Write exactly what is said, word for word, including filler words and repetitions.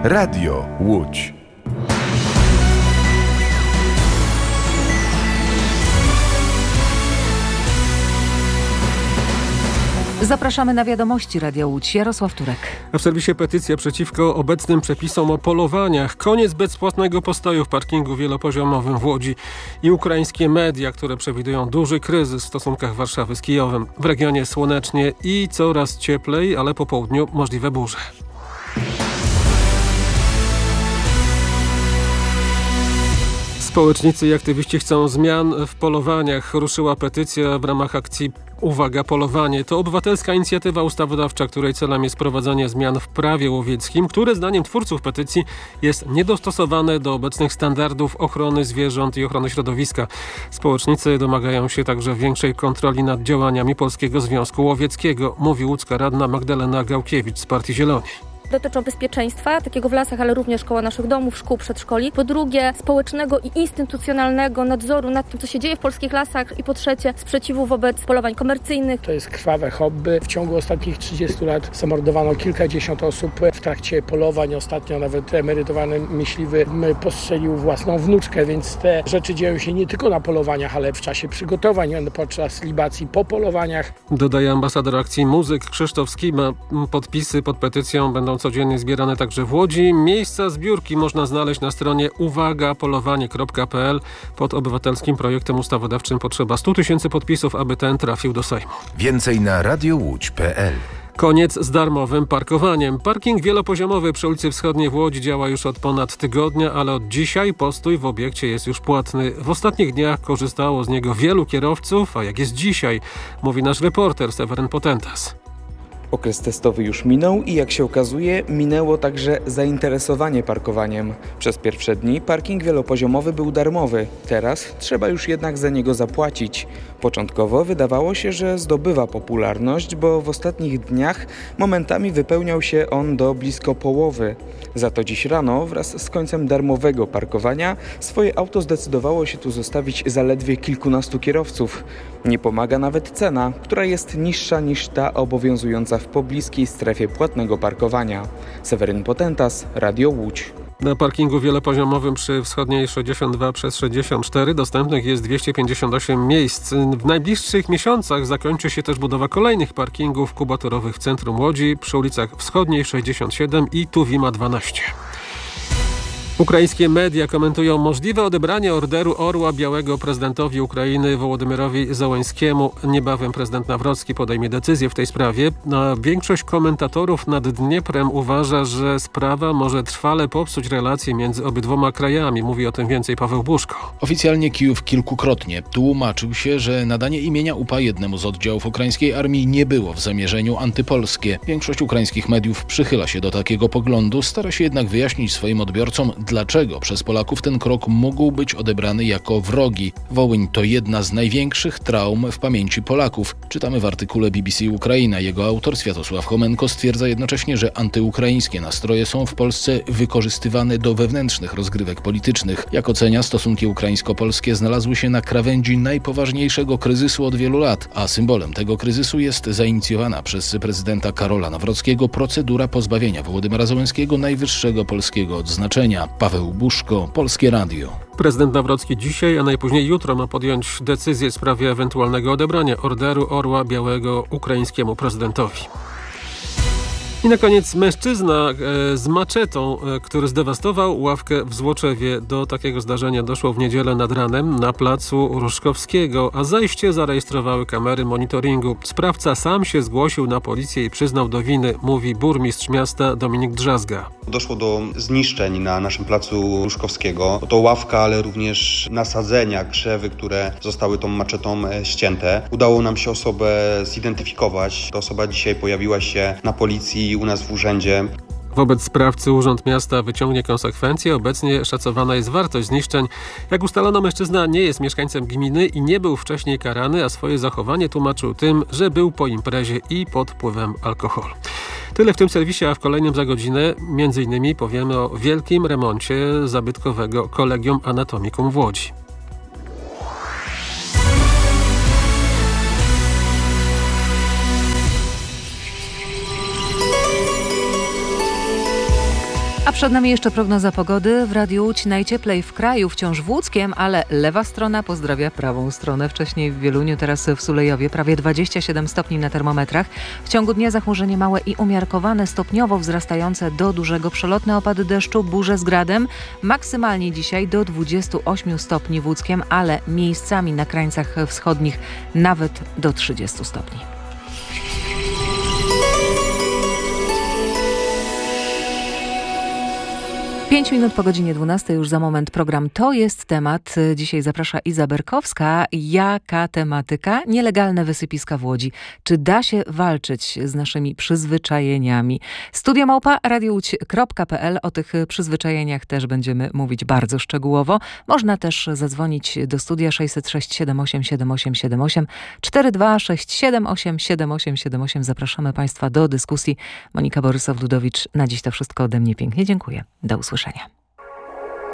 Radio Łódź. Zapraszamy na wiadomości Radia Łódź. Jarosław Turek. A w serwisie petycja przeciwko obecnym przepisom o polowaniach. Koniec bezpłatnego postoju w parkingu wielopoziomowym w Łodzi i ukraińskie media, które przewidują duży kryzys w stosunkach Warszawy z Kijowem. W regionie słonecznie i coraz cieplej, ale po południu możliwe burze. Społecznicy i aktywiści chcą zmian w polowaniach. Ruszyła petycja w ramach akcji Uwaga, polowanie. To obywatelska inicjatywa ustawodawcza, której celem jest wprowadzenie zmian w prawie łowieckim, które zdaniem twórców petycji jest niedostosowane do obecnych standardów ochrony zwierząt i ochrony środowiska. Społecznicy domagają się także większej kontroli nad działaniami Polskiego Związku Łowieckiego, mówi łódzka radna Magdalena Gałkiewicz z Partii Zieloni. Dotyczą bezpieczeństwa, takiego w lasach, ale również koło naszych domów, szkół, przedszkoli. Po drugie, społecznego i instytucjonalnego nadzoru nad tym, co się dzieje w polskich lasach. I po trzecie, sprzeciwu wobec polowań komercyjnych. To jest krwawe hobby. W ciągu ostatnich trzydziestu lat zamordowano kilkadziesiąt osób w trakcie polowań. Ostatnio nawet emerytowany myśliwy postrzelił własną wnuczkę, więc te rzeczy dzieją się nie tylko na polowaniach, ale w czasie przygotowań, podczas libacji, po polowaniach. Dodaje ambasador akcji Muzyk Krzysztof Skima. Podpisy pod petycją będą codziennie zbierane także w Łodzi. Miejsca zbiórki można znaleźć na stronie uwaga polowanie kropka p l. Pod obywatelskim projektem ustawodawczym potrzeba stu tysięcy podpisów, aby ten trafił do Sejmu. Więcej na radiowódź kropka p l. Koniec z darmowym parkowaniem. Parking wielopoziomowy przy ulicy Wschodniej w Łodzi działa już od ponad tygodnia, ale od dzisiaj postój w obiekcie jest już płatny. W ostatnich dniach korzystało z niego wielu kierowców, a jak jest dzisiaj, mówi nasz reporter Seweryn Potentas. Okres testowy już minął i jak się okazuje, minęło także zainteresowanie parkowaniem. Przez pierwsze dni parking wielopoziomowy był darmowy, teraz trzeba już jednak za niego zapłacić. Początkowo wydawało się, że zdobywa popularność, bo w ostatnich dniach momentami wypełniał się on do blisko połowy. Za to dziś rano wraz z końcem darmowego parkowania swoje auto zdecydowało się tu zostawić zaledwie kilkunastu kierowców. Nie pomaga nawet cena, która jest niższa niż ta obowiązująca w pobliskiej strefie płatnego parkowania. Seweryn Potentas, Radio Łódź. Na parkingu wielopoziomowym przy Wschodniej sześćdziesiąt dwa przez sześćdziesiąt cztery dostępnych jest dwieście pięćdziesiąt osiem miejsc. W najbliższych miesiącach zakończy się też budowa kolejnych parkingów kubatorowych w centrum Łodzi przy ulicach Wschodniej sześćdziesiąt siedem i Tuwima dwanaście. Ukraińskie media komentują możliwe odebranie orderu Orła Białego prezydentowi Ukrainy Wołodymyrowi Zełenskiemu. Niebawem prezydent Nawrocki podejmie decyzję w tej sprawie. A większość komentatorów nad Dnieprem uważa, że sprawa może trwale popsuć relacje między obydwoma krajami. Mówi o tym więcej Paweł Buszko. Oficjalnie Kijów kilkukrotnie tłumaczył się, że nadanie imienia U P A jednemu z oddziałów ukraińskiej armii nie było w zamierzeniu antypolskie. Większość ukraińskich mediów przychyla się do takiego poglądu, stara się jednak wyjaśnić swoim odbiorcom, dlaczego przez Polaków ten krok mógł być odebrany jako wrogi. Wołyń to jedna z największych traum w pamięci Polaków. Czytamy w artykule B B C Ukraina. Jego autor Światosław Chomenko stwierdza jednocześnie, że antyukraińskie nastroje są w Polsce wykorzystywane do wewnętrznych rozgrywek politycznych. Jak ocenia, stosunki ukraińsko-polskie znalazły się na krawędzi najpoważniejszego kryzysu od wielu lat, a symbolem tego kryzysu jest zainicjowana przez prezydenta Karola Nawrockiego procedura pozbawienia Wołodymyra Zełenskiego najwyższego polskiego odznaczenia. Paweł Buszko, Polskie Radio. Prezydent Nawrocki dzisiaj, a najpóźniej jutro ma podjąć decyzję w sprawie ewentualnego odebrania orderu Orła Białego ukraińskiemu prezydentowi. I na koniec mężczyzna e, z maczetą, e, który zdewastował ławkę w Złoczewie. Do takiego zdarzenia doszło w niedzielę nad ranem na placu Różkowskiego, a zajście zarejestrowały kamery monitoringu. Sprawca sam się zgłosił na policję i przyznał do winy, mówi burmistrz miasta Dominik Drzazga. Doszło do zniszczeń na naszym placu Różkowskiego. To ławka, ale również nasadzenia, krzewy, które zostały tą maczetą ścięte. Udało nam się osobę zidentyfikować. Ta osoba dzisiaj pojawiła się na policji u nas w urzędzie. Wobec sprawcy Urząd Miasta wyciągnie konsekwencje. Obecnie szacowana jest wartość zniszczeń. Jak ustalono, mężczyzna nie jest mieszkańcem gminy i nie był wcześniej karany, a swoje zachowanie tłumaczył tym, że był po imprezie i pod wpływem alkoholu. Tyle w tym serwisie, a w kolejnym za godzinę między innymi powiemy o wielkim remoncie zabytkowego Collegium Anatomicum w Łodzi. A przed nami jeszcze prognoza pogody. W Radiu Łódź najcieplej w kraju, wciąż w Łódzkiem, ale lewa strona pozdrawia prawą stronę. Wcześniej w Wieluniu, teraz w Sulejowie. Prawie dwadzieścia siedem stopni na termometrach. W ciągu dnia zachmurzenie małe i umiarkowane, stopniowo wzrastające do dużego, przelotne opady deszczu, burze z gradem. Maksymalnie dzisiaj do dwudziestu ośmiu stopni w Łódzkiem, ale miejscami na krańcach wschodnich nawet do trzydziestu stopni. Pięć minut po godzinie dwunastej, już za moment program To jest temat. Dzisiaj zaprasza Iza Berkowska. Jaka tematyka? Nielegalne wysypiska w Łodzi. Czy da się walczyć z naszymi przyzwyczajeniami? Studio małpa radiowódź kropka pe el. O tych przyzwyczajeniach też będziemy mówić bardzo szczegółowo. Można też zadzwonić do studia sześćset sześć siedem osiem siedem osiem siedem osiem cztery dwa sześć siedem osiem siedem osiem siedem osiem. Zapraszamy Państwa do dyskusji. Monika Borysow-Ludowicz. Na dziś to wszystko ode mnie. Pięknie dziękuję. Do usłyszenia.